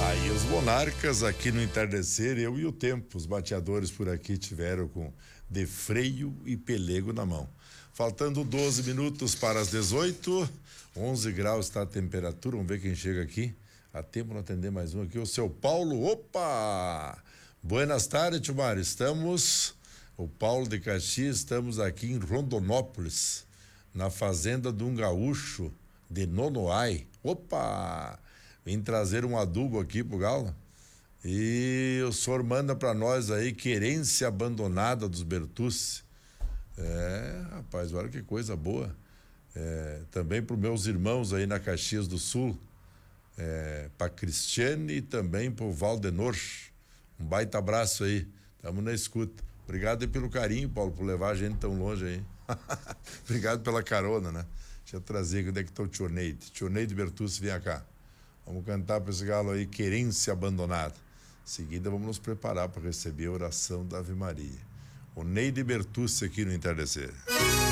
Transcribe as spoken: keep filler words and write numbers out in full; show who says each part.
Speaker 1: Aí os monarcas aqui no entardecer, eu e o tempo, os bateadores por aqui tiveram com de freio e pelego na mão. Faltando doze minutos para as dezoito, onze graus está a temperatura, vamos ver quem chega aqui. Há tempo não atender mais um aqui, o seu Paulo. Opa! Buenas tardes, tio Mário, estamos, o Paulo de Caxias, estamos aqui em Rondonópolis, na fazenda de um gaúcho de Nonoai. Opa! Vim trazer um adubo aqui pro galo e o senhor manda pra nós aí querência abandonada dos Bertucci. É, rapaz, olha que coisa boa. É, também pros meus irmãos aí na Caxias do Sul, é, pra Cristiane e também pro Valdenor. Um baita abraço aí, tamo na escuta. Obrigado aí pelo carinho, Paulo, por levar a gente tão longe aí. Obrigado pela carona, né? Deixa eu trazer, onde é que tá o tio Neide? Tio Neide Bertucci, vem cá. Vamos cantar para esse galo aí, querência abandonada. Em seguida, vamos nos preparar para receber a oração da Ave Maria. O Neide Bertucci aqui no entardecer.